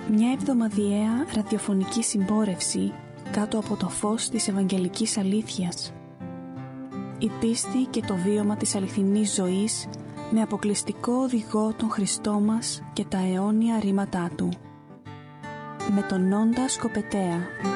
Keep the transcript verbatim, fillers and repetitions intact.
Μια εβδομαδιαία ραδιοφωνική συμπόρευση κάτω από το φως της Ευαγγελικής Αλήθειας. Η πίστη και το βίωμα της αληθινής ζωής με αποκλειστικό οδηγό τον Χριστό μας και τα αιώνια ρήματά Του. Με τον Νόντα Σκοπετέα.